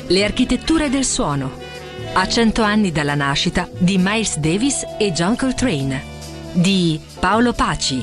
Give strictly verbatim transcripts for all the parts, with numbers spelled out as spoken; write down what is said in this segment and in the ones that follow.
Le architetture del suono. A cento anni dalla nascita di Miles Davis e John Coltrane. Di Paolo Paci.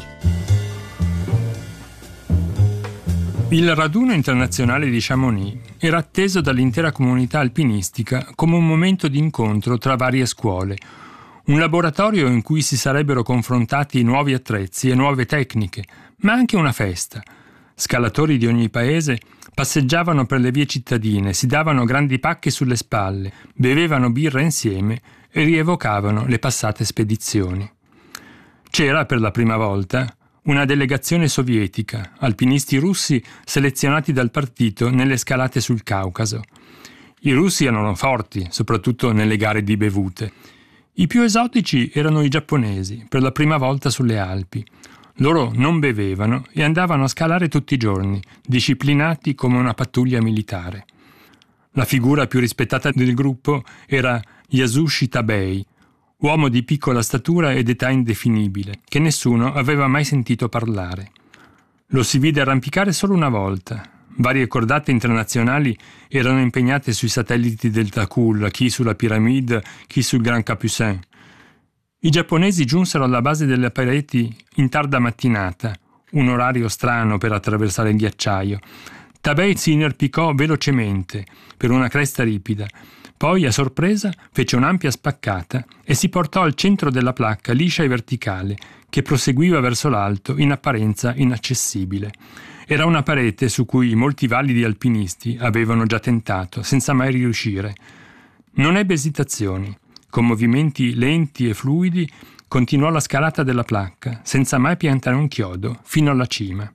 Il raduno internazionale di Chamonix era atteso dall'intera comunità alpinistica come un momento di incontro tra varie scuole, un laboratorio in cui si sarebbero confrontati nuovi attrezzi e nuove tecniche, ma anche una festa. Scalatori di ogni paese passeggiavano per le vie cittadine, si davano grandi pacche sulle spalle, bevevano birra insieme e rievocavano le passate spedizioni. C'era per la prima volta una delegazione sovietica, alpinisti russi selezionati dal partito nelle scalate sul Caucaso. I russi erano forti, soprattutto nelle gare di bevute. I più esotici erano i giapponesi, per la prima volta sulle Alpi. Loro non bevevano e andavano a scalare tutti i giorni, disciplinati come una pattuglia militare. La figura più rispettata del gruppo era Yasushi Tabei, uomo di piccola statura ed età indefinibile, che nessuno aveva mai sentito parlare. Lo si vide arrampicare solo una volta. Varie cordate internazionali erano impegnate sui satelliti del Takul, chi sulla Pyramide, chi sul Grand Capucin. I giapponesi giunsero alla base delle pareti in tarda mattinata, un orario strano per attraversare il ghiacciaio. Tabei si inerpicò velocemente per una cresta ripida. Poi, a sorpresa, fece un'ampia spaccata e si portò al centro della placca liscia e verticale, che proseguiva verso l'alto, in apparenza inaccessibile. Era una parete su cui molti validi alpinisti avevano già tentato, senza mai riuscire. Non ebbe esitazioni. Con movimenti lenti e fluidi continuò la scalata della placca, senza mai piantare un chiodo, fino alla cima.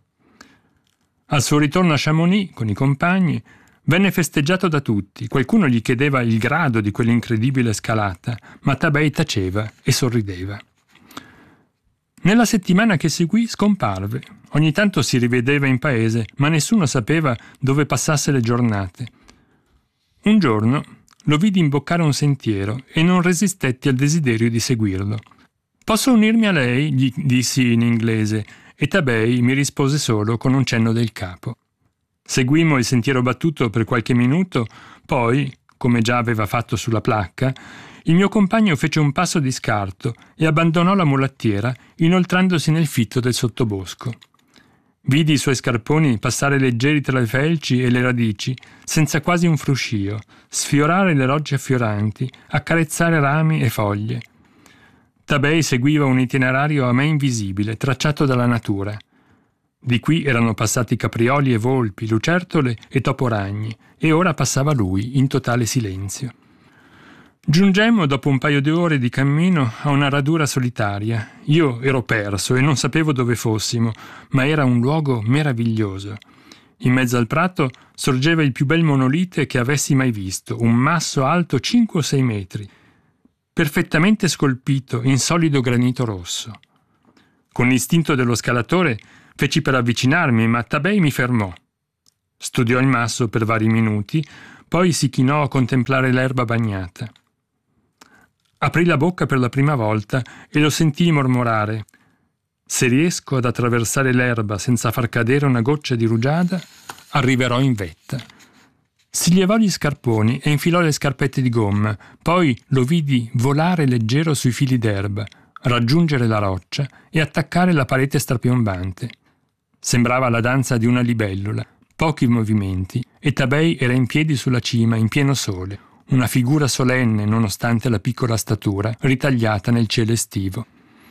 Al suo ritorno a Chamonix, con i compagni, venne festeggiato da tutti. Qualcuno gli chiedeva il grado di quell'incredibile scalata, ma Tabei taceva e sorrideva. Nella settimana che seguì scomparve. Ogni tanto si rivedeva in paese, ma nessuno sapeva dove passasse le giornate. Un giorno lo vidi imboccare un sentiero e non resistetti al desiderio di seguirlo. «Posso unirmi a lei?» gli dissi in inglese, e Tabei mi rispose solo con un cenno del capo. Seguimmo il sentiero battuto per qualche minuto, poi, come già aveva fatto sulla placca, il mio compagno fece un passo di scarto e abbandonò la mulattiera, inoltrandosi nel fitto del sottobosco. Vidi i suoi scarponi passare leggeri tra le felci e le radici, senza quasi un fruscio, sfiorare le rocce affioranti, accarezzare rami e foglie. Tabei seguiva un itinerario a me invisibile, tracciato dalla natura. Di qui erano passati caprioli e volpi, lucertole e toporagni, e ora passava lui, in totale silenzio. Giungemmo, dopo un paio di ore di cammino, a una radura solitaria. Io ero perso e non sapevo dove fossimo, ma era un luogo meraviglioso. In mezzo al prato sorgeva il più bel monolite che avessi mai visto, un masso alto cinque o sei metri, perfettamente scolpito in solido granito rosso. Con l'istinto dello scalatore feci per avvicinarmi, ma Tabei mi fermò. Studiò il masso per vari minuti, poi si chinò a contemplare l'erba bagnata. Aprì la bocca per la prima volta e lo sentii mormorare: «Se riesco ad attraversare l'erba senza far cadere una goccia di rugiada, arriverò in vetta». Si levò gli scarponi e infilò le scarpette di gomma, poi lo vidi volare leggero sui fili d'erba, raggiungere la roccia e attaccare la parete strapiombante. Sembrava la danza di una libellula, pochi movimenti, e Tabei era in piedi sulla cima in pieno sole, una figura solenne nonostante la piccola statura, ritagliata nel cielo estivo.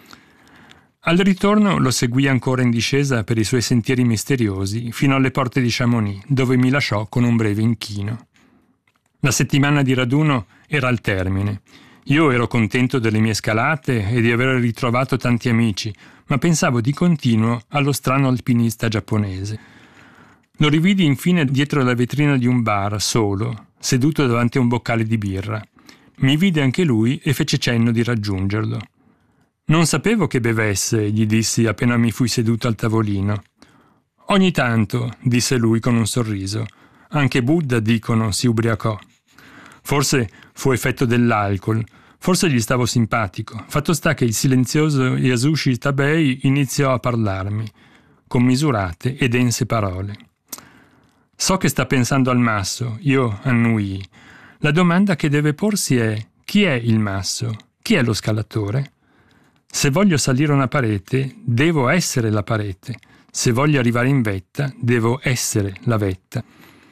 Al ritorno lo seguì ancora in discesa per i suoi sentieri misteriosi fino alle porte di Chamonix, dove mi lasciò con un breve inchino. La settimana di raduno era al termine. Io ero contento delle mie scalate e di aver ritrovato tanti amici, ma pensavo di continuo allo strano alpinista giapponese. Lo rividi infine dietro la vetrina di un bar, solo, seduto davanti a un boccale di birra. Mi vide anche lui e fece cenno di raggiungerlo. «Non sapevo che bevesse», gli dissi appena mi fui seduto al tavolino. «Ogni tanto», disse lui con un sorriso. «Anche Buddha, dicono, si ubriacò». Forse fu effetto dell'alcol, forse gli stavo simpatico. Fatto sta che il silenzioso Yasushi Tabei iniziò a parlarmi, con misurate e dense parole. So che sta pensando al masso, io annuii. La domanda che deve porsi è: chi è il masso? Chi è lo scalatore? Se voglio salire una parete, devo essere la parete. Se voglio arrivare in vetta, devo essere la vetta.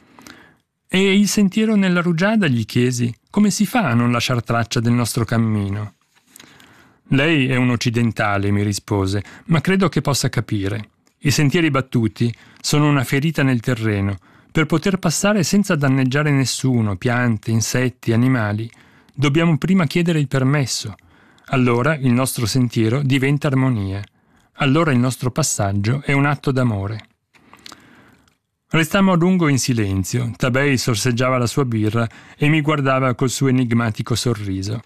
E il sentiero nella rugiada, gli chiesi, come si fa a non lasciar traccia del nostro cammino? Lei è un occidentale, mi rispose, ma credo che possa capire. I sentieri battuti sono una ferita nel terreno. Per poter passare senza danneggiare nessuno, piante, insetti, animali, dobbiamo prima chiedere il permesso. Allora il nostro sentiero diventa armonia. Allora il nostro passaggio è un atto d'amore. Restammo a lungo in silenzio. Tabei sorseggiava la sua birra e mi guardava col suo enigmatico sorriso.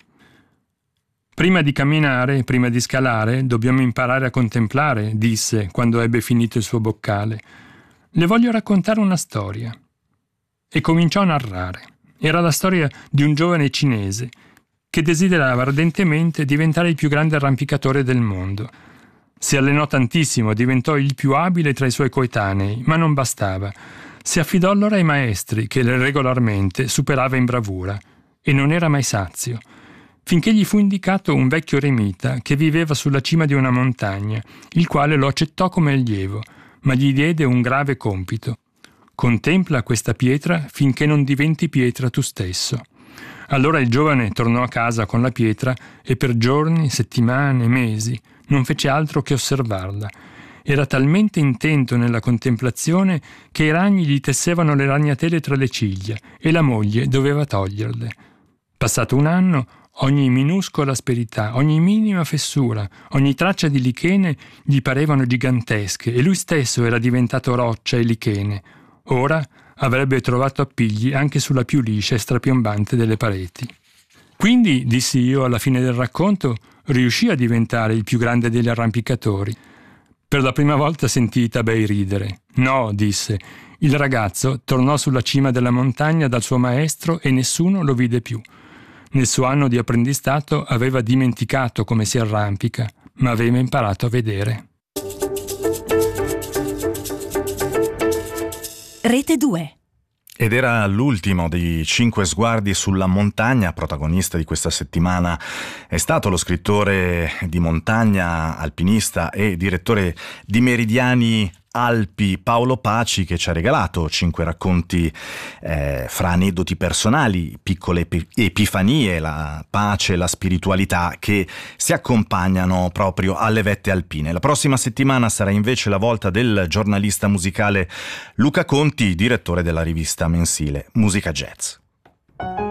Prima di camminare, prima di scalare, dobbiamo imparare a contemplare, disse quando ebbe finito il suo boccale. Le voglio raccontare una storia. E cominciò a narrare. Era la storia di un giovane cinese che desiderava ardentemente diventare il più grande arrampicatore del mondo. Si allenò tantissimo, diventò il più abile tra i suoi coetanei, ma non bastava. Si affidò allora ai maestri, che regolarmente superava in bravura, e non era mai sazio, finché gli fu indicato un vecchio eremita che viveva sulla cima di una montagna, il quale lo accettò come allievo, ma gli diede un grave compito. Contempla questa pietra finché non diventi pietra tu stesso. Allora il giovane tornò a casa con la pietra e per giorni, settimane, mesi non fece altro che osservarla. Era talmente intento nella contemplazione che i ragni gli tessevano le ragnatele tra le ciglia e la moglie doveva toglierle. Passato un anno, ogni minuscola asperità, ogni minima fessura, ogni traccia di lichene gli parevano gigantesche e lui stesso era diventato roccia e lichene. Ora avrebbe trovato appigli anche sulla più liscia e strapiombante delle pareti. Quindi, dissi io alla fine del racconto, riuscì a diventare il più grande degli arrampicatori. Per la prima volta sentii Tabei ridere. No, disse, il ragazzo tornò sulla cima della montagna dal suo maestro e nessuno lo vide più. Nel suo anno di apprendistato aveva dimenticato come si arrampica, ma aveva imparato a vedere. Rete due. Ed era l'ultimo dei cinque sguardi sulla montagna. Protagonista di questa settimana è stato lo scrittore di montagna, alpinista e direttore di Meridiani Alpi Paolo Paci, che ci ha regalato cinque racconti eh, fra aneddoti personali, piccole epi- epifanie, la pace, la spiritualità che si accompagnano proprio alle vette alpine. La prossima settimana sarà invece la volta del giornalista musicale Luca Conti, direttore della rivista mensile Musica Jazz.